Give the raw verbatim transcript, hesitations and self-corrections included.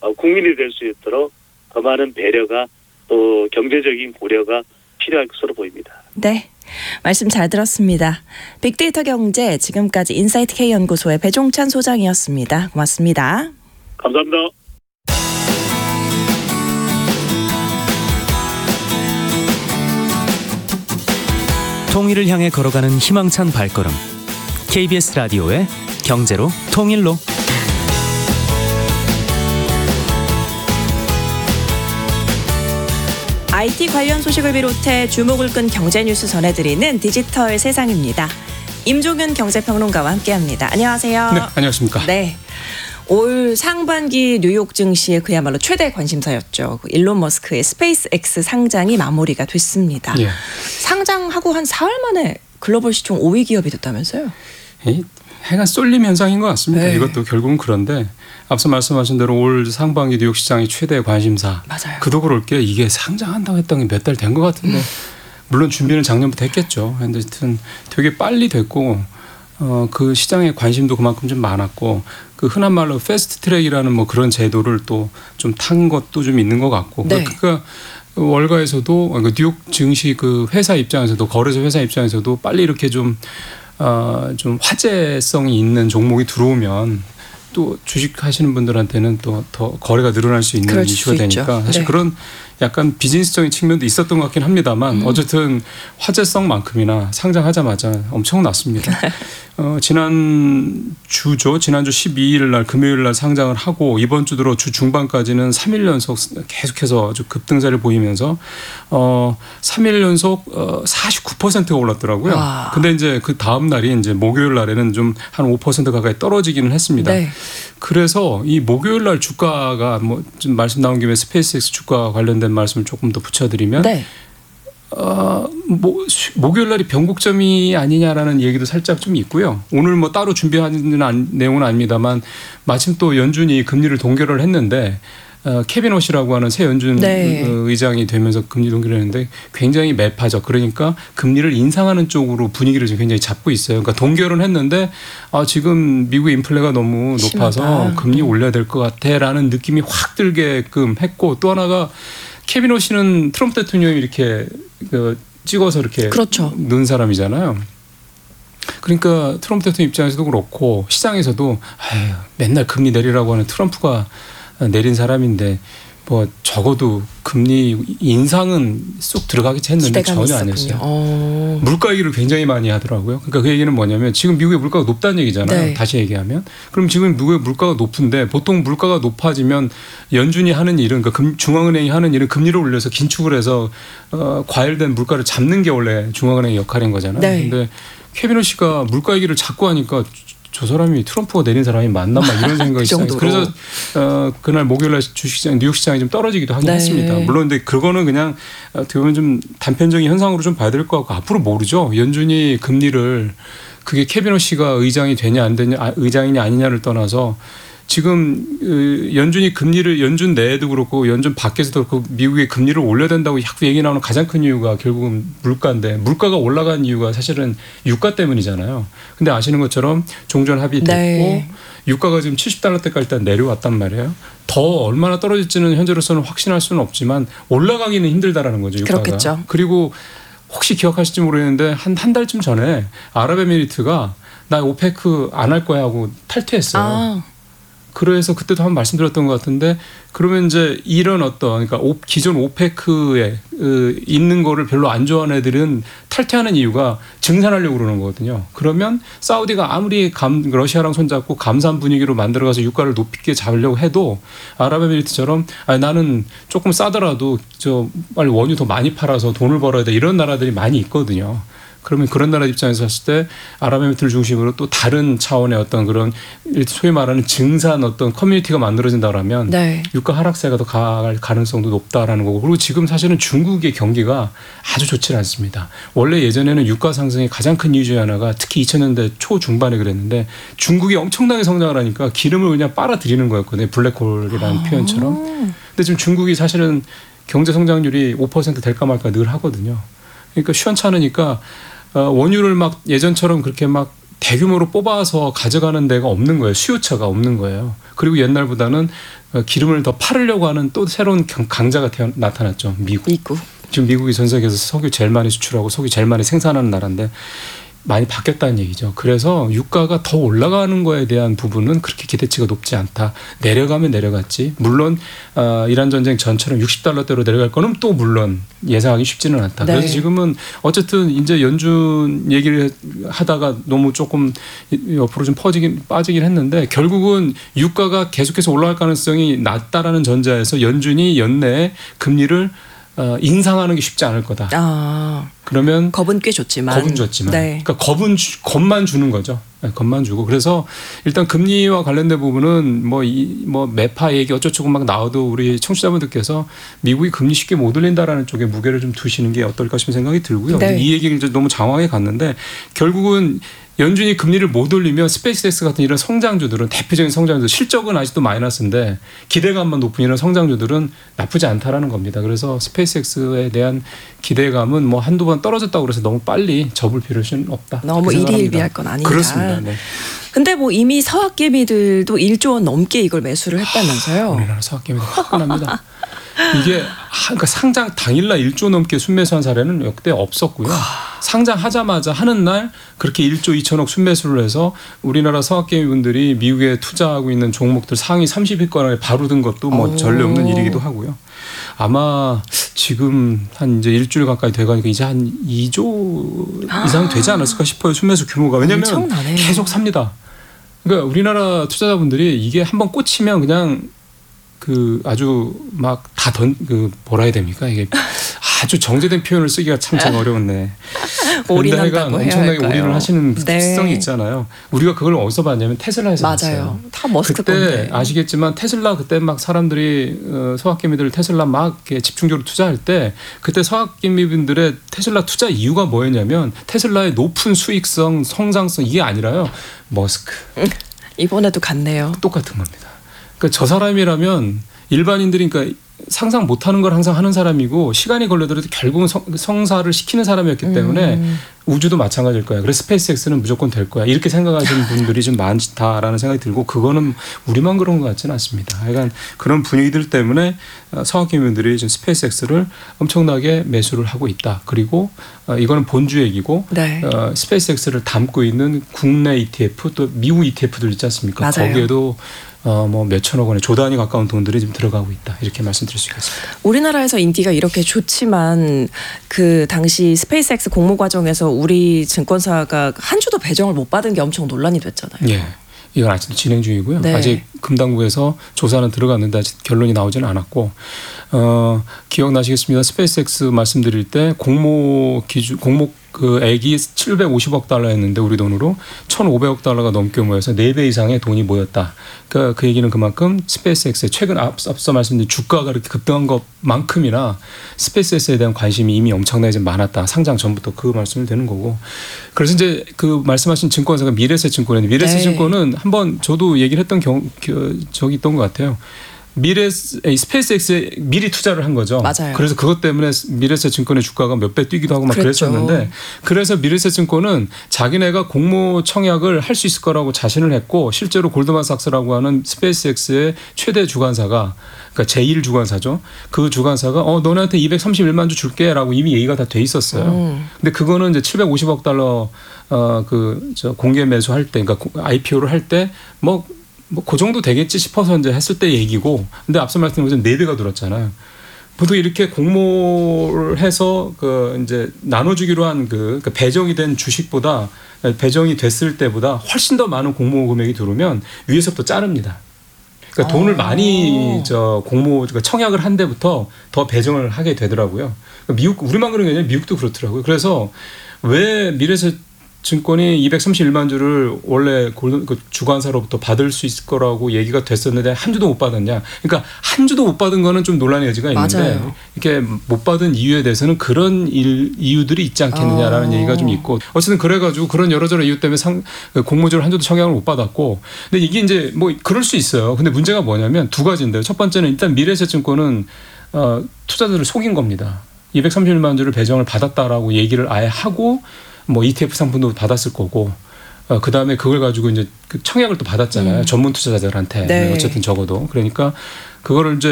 어, 국민이 될 수 있도록 더 많은 배려가 또 경제적인 고려가 필요할 것으로 보입니다. 네, 말씀 잘 들었습니다. 빅데이터 경제 지금까지 인사이트 K연구소의 배종찬 소장이었습니다. 고맙습니다. 감사합니다. 통일을 향해 걸어가는 희망찬 발걸음. 케이비에스 라디오의 경제로 통일로. 아이티 관련 소식을 비롯해 주목을 끈 경제 뉴스 전해드리는 디지털 세상입니다. 임종윤 경제평론가와 함께합니다. 안녕하세요. 네, 안녕하십니까. 네. 올 상반기 뉴욕 증시의 그야말로 최대 관심사였죠. 일론 머스크의 스페이스X 상장이 마무리가 됐습니다. 예. 상장하고 한 사흘 만에 글로벌 시총 오 위 기업이 됐다면서요? 이 해가 쏠림 현상인 것 같습니다. 네. 이것도 결국은 그런데 앞서 말씀하신 대로 올 상반기 뉴욕 시장의 최대 관심사. 맞아요. 그도 그럴 게 이게 상장한다고 했던 게 몇 달 된 것 같은데 음. 물론 준비는 작년부터 했겠죠. 근데 하여튼 되게 빨리 됐고 어, 그 시장에 관심도 그만큼 좀 많았고 그 흔한 말로 패스트 트랙이라는 뭐 그런 제도를 또 좀 탄 것도 좀 있는 것 같고 네. 그러니까 월가에서도 뉴욕 증시 그 회사 입장에서도 거래소 회사 입장에서도 빨리 이렇게 좀 어, 좀 화제성이 있는 종목이 들어오면 또 주식하시는 분들한테는 또 더 거래가 늘어날 수 있는 이슈가 수 되니까 있죠. 사실 네. 그런 약간 비즈니스적인 측면도 있었던 것 같긴 합니다만 음. 어쨌든 화제성만큼이나 상장하자마자 엄청났습니다. 어, 지난 주죠. 지난주 십이 일 날 금요일 날 상장을 하고 이번 주 들어 주 중반까지는 삼 일 연속 계속해서 아주 급등세를 보이면서 어, 삼 일 연속 어, 사십구 퍼센트가 올랐더라고요. 와. 근데 이제 그 다음 날이 이제 목요일 날에는 좀 한 오 퍼센트 가까이 떨어지기는 했습니다. 네. 그래서 이 목요일 날 주가가 뭐 좀 말씀 나온 김에 스페이스X 주가 관련된 말씀을 조금 더 붙여드리면 네. 어, 뭐, 목요일 날이 변곡점이 아니냐라는 얘기도 살짝 좀 있고요. 오늘 뭐 따로 준비한 내용은 아닙니다만 마침 또 연준이 금리를 동결을 했는데 어, 케빈 오시라고 하는 새 연준 네. 의장이 되면서 금리 동결을 했는데 굉장히 매파적. 그러니까 금리를 인상하는 쪽으로 분위기를 지금 굉장히 잡고 있어요. 그러니까 동결은 했는데 아, 지금 미국의 인플레가 너무 높아서 심하다. 금리 올려야 될 것 같아라는 느낌이 확 들게끔 했고 또 하나가 케빈 오시는 트럼프 대통령이 이렇게 그 찍어서 이렇게 그렇죠. 넣은 사람이잖아요. 그러니까 트럼프 대통령 입장에서도 그렇고 시장에서도 아유, 맨날 금리 내리라고 하는 트럼프가 내린 사람인데 뭐 적어도 금리 인상은 쏙 들어가겠지 했는데 전혀 안 했어요. 어. 물가 얘기를 굉장히 많이 하더라고요. 그러니까 그 얘기는 뭐냐면 지금 미국의 물가가 높다는 얘기잖아요. 네. 다시 얘기하면. 그럼 지금 미국의 물가가 높은데 보통 물가가 높아지면 연준이 하는 일은 그러니까 중앙은행이 하는 일은 금리를 올려서 긴축을 해서 어, 과열된 물가를 잡는 게 원래 중앙은행의 역할인 거잖아요. 네. 근데 케빈 오씨가 물가 얘기를 자꾸 하니까 저 사람이 트럼프가 내린 사람이 맞나 막 이런 생각이 그 그래서 어, 그날 목요일날 주식시장 뉴욕 시장이 좀 떨어지기도 하긴 네. 했습니다. 물론 근데 그거는 그냥 어떻게 보면 좀 단편적인 현상으로 좀 봐야 될 것 같고 앞으로 모르죠. 연준이 금리를 그게 케빈 오씨가 의장이 되냐 안 되냐 의장이냐 아니냐를 떠나서 지금 연준이 금리를 연준 내에도 그렇고 연준 밖에서도 그렇고 미국의 금리를 올려야 된다고 자꾸 얘기 나오는 가장 큰 이유가 결국은 물가인데 물가가 올라간 이유가 사실은 유가 때문이잖아요. 근데 아시는 것처럼 종전 합의됐고 네. 유가가 지금 칠십 달러대까지 일단 내려왔단 말이에요. 더 얼마나 떨어질지는 현재로서는 확신할 수는 없지만 올라가기는 힘들다라는 거죠. 유가가. 그렇겠죠. 그리고 혹시 기억하실지 모르겠는데 한 한 달쯤 전에 아랍에미리트가 나 오페크 안 할 거야 하고 탈퇴했어요. 아. 그래서 그때도 한번 말씀드렸던 것 같은데 그러면 이제 이런 어떤 그러니까 기존 오페크에 있는 거를 별로 안 좋아하는 애들은 탈퇴하는 이유가 증산하려고 그러는 거거든요. 그러면 사우디가 아무리 감, 러시아랑 손잡고 감산 분위기로 만들어가서 유가를 높게 잡으려고 해도 아랍에미리트처럼 아니, 나는 조금 싸더라도 저 빨리 원유 더 많이 팔아서 돈을 벌어야 돼 이런 나라들이 많이 있거든요. 그러면 그런 나라 입장에서 봤을 때 아랍에미리트를 중심으로 또 다른 차원의 어떤 그런 소위 말하는 증산 어떤 커뮤니티가 만들어진다라면 네. 유가 하락세가 더 갈 가능성도 높다라는 거고 그리고 지금 사실은 중국의 경기가 아주 좋지 않습니다. 원래 예전에는 유가 상승의 가장 큰 이유 중에 하나가 특히 이천 년대 초중반에 그랬는데 중국이 엄청나게 성장을 하니까 기름을 그냥 빨아들이는 거였거든요. 블랙홀이라는 아. 표현처럼. 근데 지금 중국이 사실은 경제 성장률이 오 퍼센트 될까 말까 늘 하거든요. 그러니까 시원찮으니까 원유를 막 예전처럼 그렇게 막 대규모로 뽑아서 가져가는 데가 없는 거예요. 수요처가 없는 거예요. 그리고 옛날보다는 기름을 더 팔으려고 하는 또 새로운 강자가 태어, 나타났죠. 미국. 미국. 지금 미국이 전 세계에서 석유 제일 많이 수출하고 석유 제일 많이 생산하는 나라인데 많이 바뀌었다는 얘기죠. 그래서 유가가 더 올라가는 거에 대한 부분은 그렇게 기대치가 높지 않다. 내려가면 내려갔지. 물론 어, 이란 전쟁 전처럼 육십 달러대로 내려갈 거는 또 물론 예상하기 쉽지는 않다. 네. 그래서 지금은 어쨌든 이제 연준 얘기를 하다가 너무 조금 옆으로 좀 퍼지긴 빠지긴 했는데 결국은 유가가 계속해서 올라갈 가능성이 낮다라는 전제에서 연준이 연내에 금리를 어, 인상하는 게 쉽지 않을 거다. 아, 그러면 겁은 꽤 줬지만. 겁은 줬지만. 네. 그러니까 겁은 주, 겁만 주는 거죠. 네, 겁만 주고. 그래서 일단 금리와 관련된 부분은 뭐 이 뭐 매파 얘기 어쩌고저쩌고 막 나와도 우리 청취자분들께서 미국이 금리 쉽게 못 올린다라는 쪽에 무게를 좀 두시는 게 어떨까 싶은 생각이 들고요. 네. 이 얘기를 이제 너무 장황하게 갔는데 결국은 연준이 금리를 못 올리면 스페이스X 같은 이런 성장주들은 대표적인 성장주들 실적은 아직도 마이너스인데 기대감만 높은 이런 성장주들은 나쁘지 않다라는 겁니다. 그래서 스페이스X에 대한 기대감은 뭐 한두 번 떨어졌다고 그래서 너무 빨리 접을 필요는 없다. 너무 일희일비할 건 아니다. 그렇습니다. 네. 근데 뭐 이미 서학개미들도 일조 원 넘게 이걸 매수를 했다면서요. 우리나라 서학개미들 화끈합니다. 이게 그러니까 상장 당일날 일조 넘게 순매수한 사례는 역대 없었고요. 상장하자마자 하는 날 그렇게 일조 이천억 순매수를 해서 우리나라 서학개미분들이 미국에 투자하고 있는 종목들 상위 삼십 위권에 바로 든 것도 뭐 전례 없는 일이기도 하고요. 아마 지금 한 이제 일주일 가까이 돼가니까 이제 한 이조 이상 되지 않았을까 싶어요. 순매수 규모가. 왜냐하면 엄청나네. 계속 삽니다. 그러니까 우리나라 투자자분들이 이게 한번 꽂히면 그냥 그 아주 막 다 던 그 뭐라 해야 됩니까 이게 아주 정제된 표현을 쓰기가 참 참 어려웠네. 올인한다고 해야 엄청나게 할까요? 올인을 하시는 네. 특성이 있잖아요. 우리가 그걸 어디서 봤냐면 테슬라에서 맞아요. 봤어요. 다 머스크 그때 건데. 아시겠지만 테슬라 그때 막 사람들이 어, 서학개미들 테슬라 막 이렇게 집중적으로 투자할 때 그때 서학개미분들의 테슬라 투자 이유가 뭐였냐면 테슬라의 높은 수익성, 성장성 이게 아니라요. 머스크. 이번에도 갔네요. 똑같은 겁니다. 그러니까 저 사람이라면 일반인들이 그러니까 상상 못하는 걸 항상 하는 사람이고 시간이 걸려들어도 결국은 성, 성사를 시키는 사람이었기 때문에 음. 우주도 마찬가지일 거야. 그래서 스페이스X는 무조건 될 거야. 이렇게 생각하시는 분들이 좀 많다라는 생각이 들고 그거는 우리만 그런 것 같지는 않습니다. 하여간 그런 분위기들 때문에 서학개미분들이 지금 스페이스X를 엄청나게 매수를 하고 있다. 그리고 이거는 본주 얘기고 네. 어, 스페이스X를 담고 있는 국내 이티에프 또 미국 이티에프들 있지 않습니까? 맞아요. 거기에도 어, 뭐 몇천억 원의 조 단위 가까운 돈들이 지금 들어가고 있다. 이렇게 말씀드릴 수 있겠습니다. 우리나라에서 인기가 이렇게 좋지만 그 당시 스페이스X 공모 과정에서 우리 증권사가 한 주도 배정을 못 받은 게 엄청 논란이 됐잖아요. 예. 이건 아직 진행 중이고요. 네. 아직 금당국에서 조사는 들어갔는데 아직 결론이 나오지는 않았고 어, 기억나시겠습니다. 스페이스X 말씀드릴 때 공모 기준 공모 그 액이 칠백오십억 달러였는데 우리 돈으로 천오백억 달러가 넘게 모여서 네 배 이상의 돈이 모였다. 그러니까 그 얘기는 그만큼 스페이스X의 최근 앞서, 앞서 말씀드린 주가가 이렇게 급등한 것만큼이나 스페이스X에 대한 관심이 이미 엄청나게 좀 많았다. 상장 전부터 그 말씀을 드는 거고. 그래서 이제 그 말씀하신 증권사가 미래에셋증권인데 미래에셋증권은 네. 한번 저도 얘기를 했던 경, 적이 있던 것 같아요. 미래 스페이스X에 미리 투자를 한 거죠. 맞아요. 그래서 그것 때문에 미래에셋증권의 주가가 몇 배 뛰기도 하고 막 그랬죠. 그랬었는데 그래서 미래에셋증권은 자기네가 공모 청약을 할 수 있을 거라고 자신을 했고 실제로 골드만삭스라고 하는 스페이스X의 최대 주관사가 그러니까 제일 주관사죠. 그 주관사가 어 너네한테 이백삼십일만 주 줄게라고 이미 얘기가 다 돼 있었어요. 음. 근데 그거는 이제 칠백오십억 달러 어 그 저 공개 매수할 때 그러니까 아이피오를 할 때 뭐 뭐 그 정도 되겠지 싶어서 이제 했을 때 얘기고, 근데 앞서 말씀드린 것처럼 네 배가 들었잖아요. 보통 이렇게 공모를 해서 그 이제 나눠주기로 한 그 배정이 된 주식보다 배정이 됐을 때보다 훨씬 더 많은 공모 금액이 들어오면 위에서부터 자릅니다. 그러니까 돈을 많이 저 공모 청약을 한 데부터 더 배정을 하게 되더라고요. 미국 우리만 그런 게 아니라 미국도 그렇더라고요. 그래서 왜 미래에셋 증권이 이백삼십일만 주를 원래 골든 그 주관사로부터 받을 수 있을 거라고 얘기가 됐었는데 한 주도 못 받았냐? 그러니까 한 주도 못 받은 거는 좀 논란의 여지가 있는데 맞아요. 이렇게 못 받은 이유에 대해서는 그런 일, 이유들이 있지 않겠느냐라는 어. 얘기가 좀 있고 어쨌든 그래가지고 그런 여러저러 이유 때문에 상, 공모주를 한 주도 청약을 못 받았고, 근데 이게 이제 뭐 그럴 수 있어요. 근데 문제가 뭐냐면 두 가지인데요. 첫 번째는 일단 미래에셋증권은 어, 투자자들을 속인 겁니다. 이백삼십일만 주를 배정을 받았다라고 얘기를 아예 하고. 뭐 이티에프 상품도 받았을 거고 어, 그 다음에 그걸 가지고 이제 그 청약을 또 받았잖아요. 음. 전문 투자자들한테. 네. 어쨌든 적어도. 그러니까 그거를 이제